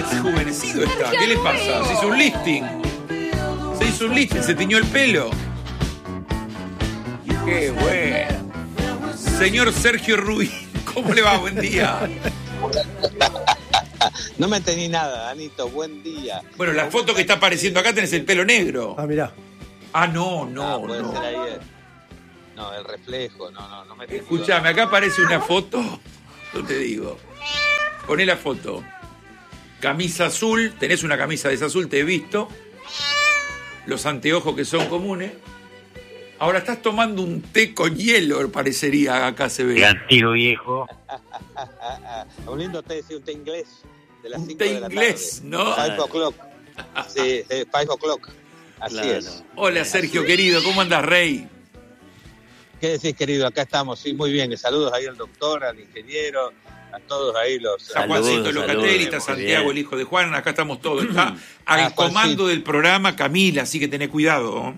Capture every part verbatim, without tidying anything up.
rejuvenecido está. ¿Qué le pasa? Se hizo un lifting. Se hizo un lifting, se tiñó el pelo. Qué bueno. Señor Sergio Rubín, ¿cómo le va? Buen día. No me entendí nada, Danito. Buen día. Bueno, la foto que está apareciendo acá tenés el pelo negro. Ah, mirá. Ah, no, no, Ah, puede no. ser ahí el, no, el reflejo. No, no, no me entendí. Escuchame, acá aparece una foto. Yo te digo. Poné la foto. Camisa azul. Tenés una camisa de esa azul, te he visto. Los anteojos que son comunes. Ahora estás tomando un té con hielo, parecería, acá se ve. Gantiro viejo. Un lindo té, sí, un té inglés. De las Un cinco té de la inglés, tarde. ¿no? Five o'clock. Sí, sí, five o'clock. Así Claro. es. Hola, Sergio, querido, ¿cómo andas, rey? ¿Qué decís, querido? Acá estamos, sí, muy bien. Saludos ahí al doctor, al ingeniero, a todos ahí los... Está Saludos, Juancito Locatelli, está saludos, Santiago, bien. el hijo de Juan, acá estamos todos. Está Ah, al comando Juancito. del programa Camila, así que tenés cuidado.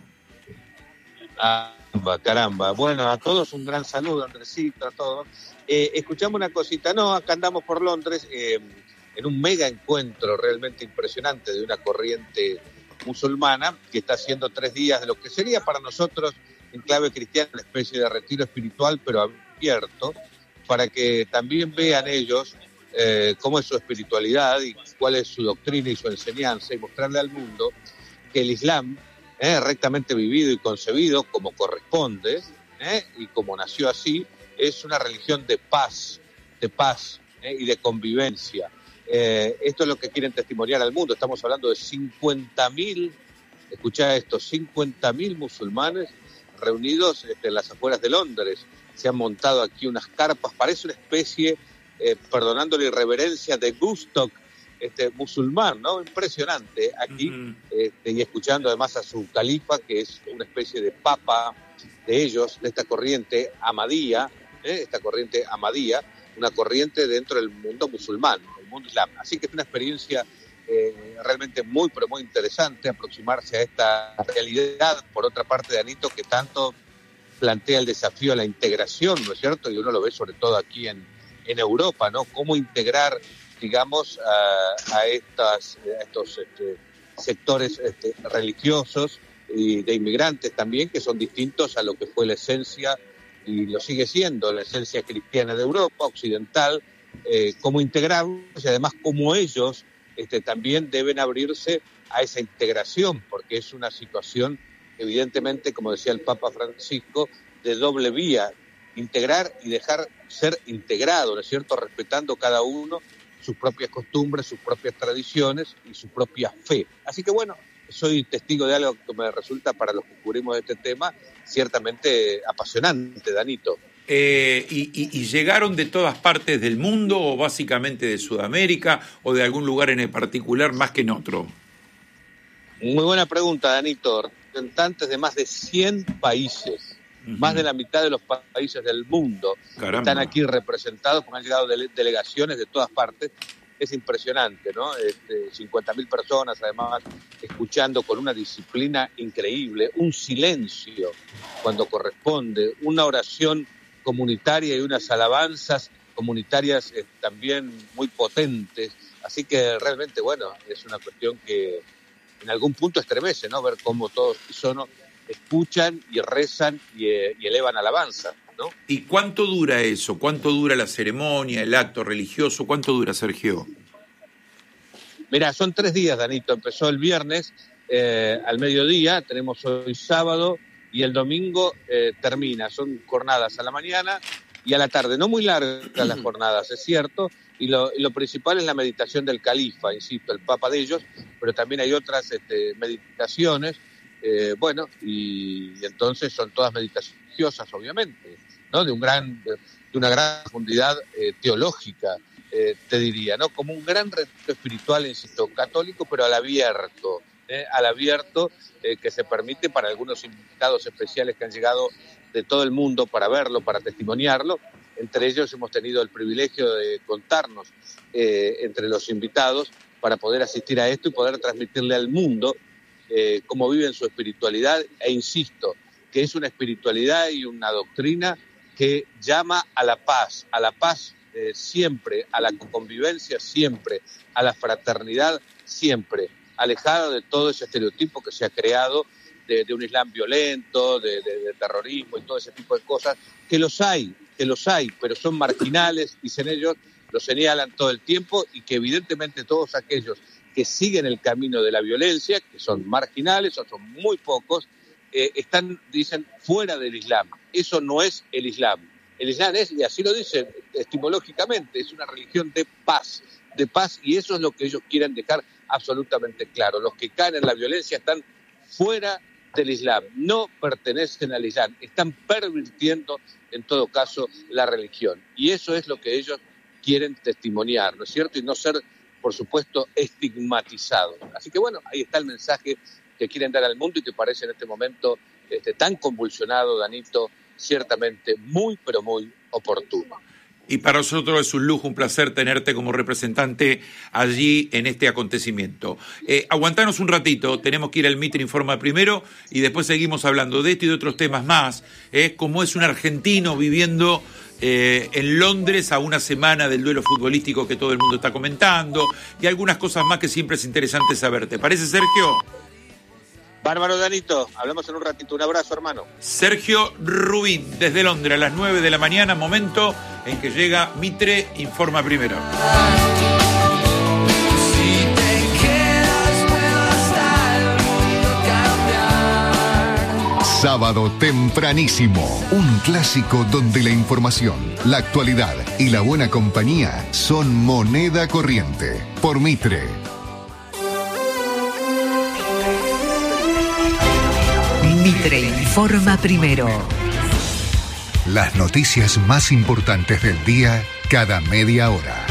Ah, caramba. Bueno, a todos un gran saludo, Andresito, a todos. Eh, escuchamos una cosita. No, acá andamos por Londres eh, en un mega encuentro realmente impresionante de una corriente musulmana que está haciendo tres días de lo que sería para nosotros en clave cristiana una especie de retiro espiritual, pero abierto, para que también vean ellos eh, cómo es su espiritualidad y cuál es su doctrina y su enseñanza, y mostrarle al mundo que el Islam, eh, rectamente vivido y concebido como corresponde, eh, y como nació así, es una religión de paz, de paz eh, y de convivencia. Eh, esto es lo que quieren testimoniar al mundo. Estamos hablando de cincuenta mil, escuchá esto, cincuenta mil musulmanes reunidos este, en las afueras de Londres. Se han montado aquí unas carpas, parece una especie, eh, perdonando la irreverencia, de Woodstock este, musulmán, ¿no? Impresionante aquí, Ujú. este, y escuchando además a su califa, que es una especie de papa de ellos, de esta corriente Ahmadía, ¿eh? esta corriente Ahmadía, una corriente dentro del mundo musulmán, el mundo islam. Así que es una experiencia eh, realmente muy, pero muy interesante aproximarse a esta realidad, por otra parte, Danito, que tanto plantea el desafío a la integración, ¿no es cierto? Y uno lo ve sobre todo aquí en, en Europa, ¿no? Cómo integrar, digamos, a, a, estas, a estos este, sectores este, religiosos y de inmigrantes también, que son distintos a lo que fue la esencia, y lo sigue siendo, la esencia cristiana de Europa, occidental, eh, cómo integrarlos y además cómo ellos este, también deben abrirse a esa integración, porque es una situación, evidentemente, como decía el Papa Francisco, de doble vía, integrar y dejar ser integrado, ¿no es cierto?, respetando cada uno sus propias costumbres, sus propias tradiciones y su propia fe. Así que bueno, soy testigo de algo que me resulta, para los que cubrimos este tema, ciertamente apasionante, Danito. Eh, y, y, ¿Y llegaron de todas partes del mundo o básicamente de Sudamérica o de algún lugar en el particular más que en otro? Muy buena pregunta, Danito. Representantes de más de cien países, uh-huh. más de la mitad de los pa- países del mundo. Caramba. Están aquí representados, porque han llegado dele- delegaciones de todas partes. Es impresionante, ¿no? Este, cincuenta mil personas, además, escuchando con una disciplina increíble, un silencio cuando corresponde, una oración comunitaria y unas alabanzas comunitarias eh, también muy potentes. Así que realmente, bueno, es una cuestión que en algún punto estremece, ¿no? Ver cómo todos son, escuchan y rezan y, eh, y elevan alabanza, ¿no? ¿Y cuánto dura eso? ¿Cuánto dura la ceremonia, el acto religioso? ¿Cuánto dura, Sergio? Mirá, son tres días, Danito. Empezó el viernes eh, al mediodía, tenemos hoy sábado, y el domingo eh, termina. Son jornadas a la mañana y a la tarde. No muy largas las jornadas, es cierto, y lo, y lo principal es la meditación del califa, insisto, el papa de ellos, pero también hay otras este, meditaciones, eh, bueno, y, y entonces son todas meditaciones religiosas, obviamente, ¿no? De un gran, de, de una gran profundidad eh, teológica, eh, te diría, ¿no? Como un gran reto espiritual, insisto, católico, pero al abierto, eh, al abierto, eh, que se permite para algunos invitados especiales que han llegado de todo el mundo para verlo, para testimoniarlo. Entre ellos hemos tenido el privilegio de contarnos eh, entre los invitados para poder asistir a esto y poder transmitirle al mundo eh, cómo viven su espiritualidad, e insisto, que es una espiritualidad y una doctrina que llama a la paz, a la paz eh, siempre a la convivencia, siempre a la fraternidad, siempre alejado de todo ese estereotipo que se ha creado de, de un Islam violento, de, de, de terrorismo y todo ese tipo de cosas, que los hay, que los hay, pero son marginales, dicen ellos, lo señalan todo el tiempo, y que evidentemente todos aquellos que siguen el camino de la violencia, que son marginales o son muy pocos, eh, están, dicen, fuera del Islam. Eso no es el Islam. El Islam es, y así lo dicen etimológicamente, es una religión de paz, de paz, y eso es lo que ellos quieren dejar absolutamente claro. Los que caen en la violencia están fuera del Islam, no pertenecen al Islam, están pervirtiendo en todo caso la religión, y eso es lo que ellos quieren testimoniar, ¿no es cierto? Y no ser, por supuesto, estigmatizados. Así que bueno, ahí está el mensaje que quieren dar al mundo y que parece en este momento este, tan convulsionado, Danito, ciertamente muy, pero muy oportuno. Y para nosotros es un lujo, un placer tenerte como representante allí en este acontecimiento. Eh, aguantanos un ratito, tenemos que ir al Mitre Informa primero y después seguimos hablando de esto y de otros temas más. Eh, cómo es un argentino viviendo eh, en Londres a una semana del duelo futbolístico que todo el mundo está comentando y algunas cosas más que siempre es interesante saber. ¿Te parece, Sergio? Bárbaro, Danito, hablamos en un ratito. Un abrazo, hermano. Sergio Rubín, desde Londres a las nueve de la mañana, momento en que llega Mitre Informa primero. Si te quedas, puedo hasta el mundo cambiar. Sábado tempranísimo, un clásico donde la información, la actualidad y la buena compañía son moneda corriente. Por Mitre. Mitre Informa primero. Las noticias más importantes del día cada media hora.